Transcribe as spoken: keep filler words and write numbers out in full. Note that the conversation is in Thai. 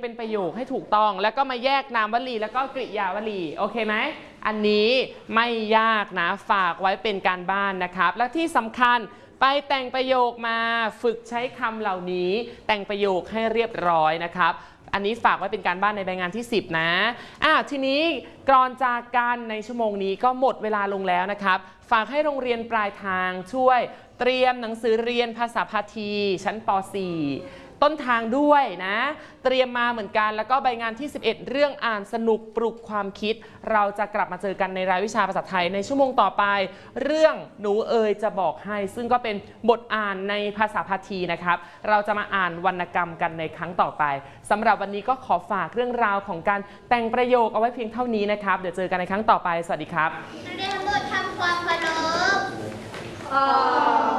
เป็นประโยคให้ถูกต้องแล้วก็มาแยกนามวลีแล้วก็กริยาวลีโอเคไหมอันนี้ไม่ยากนะฝากไว้เป็นการบ้านนะครับและที่สำคัญไปแต่งประโยคมาฝึกใช้คำเหล่านี้แต่งประโยคให้เรียบร้อยนะครับอันนี้ฝากไว้เป็นการบ้านในใบงานที่สิบนะอ่ะทีนี้ก่อนจากกันในชั่วโมงนี้ก็หมดเวลาลงแล้วนะครับฝากให้โรงเรียนปลายทางช่วยเตรียมหนังสือเรียนภาษาพาทีชั้นป .สี่ ต้นทางด้วยนะเตรียมมาเหมือนกันแล้วก็ใบงานที่สิบเอ็ดเรื่องอ่านสนุกปลุกความคิดเราจะกลับมาเจอกันในรายวิชาภาษาไทยในชั่วโมงต่อไปเรื่องหนูเอ๋ยจะบอกให้ซึ่งก็เป็นบทอ่านในภาษาพาทีนะครับเราจะมาอ่านวรรณกรรมกันในครั้งต่อไปสำหรับวันนี้ก็ขอฝากเรื่องราวของการแต่งประโยคเอาไว้เพียงเท่านี้นะครับเดี๋ยวเจอกันในครั้งต่อไปสวัสดีครับนักเรียนทั้งหมดทำความเคารพ